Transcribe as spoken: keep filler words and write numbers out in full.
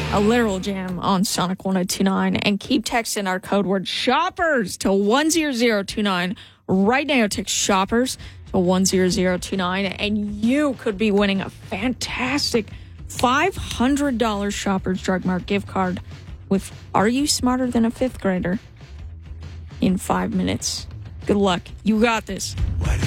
a literal jam on Sonic one oh two nine. And keep texting our code word SHOPPERS to one zero zero two nine. Right now, text SHOPPERS to one zero zero two nine, and you could be winning a fantastic five hundred dollars Shoppers Drug Mart gift card with Are You Smarter Than a Fifth Grader in five minutes. Good luck. You got this.